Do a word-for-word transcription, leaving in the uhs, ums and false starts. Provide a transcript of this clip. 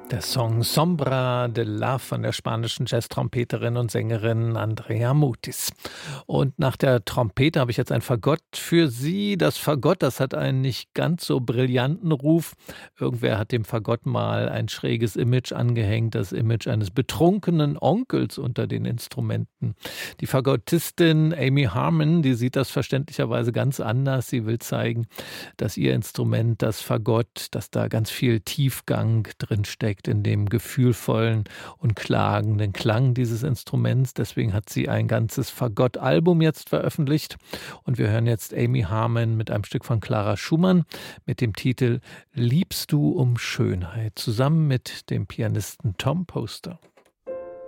Der Song Sombra de Love von der spanischen Jazztrompeterin und Sängerin Andrea Mutis. Und nach der Trompete habe ich jetzt ein Fagott für Sie. Das Fagott, das hat einen nicht ganz so brillanten Ruf. Irgendwer hat dem Fagott mal ein schräges Image angehängt, das Image eines betrunkenen Onkels unter den Instrumenten. Die Fagottistin Amy Harmon, die sieht das verständlicherweise ganz anders. Sie will zeigen, dass ihr Instrument, das Fagott, dass da ganz viel Tiefgang drin steckt in dem gefühlvollen und klagenden Klang dieses Instruments. Deswegen hat sie ein ganzes Fagott-Album jetzt veröffentlicht. Und wir hören jetzt Amy Harmon mit einem Stück von Clara Schumann mit dem Titel Liebst du um Schönheit, zusammen mit dem Pianisten Tom Poster.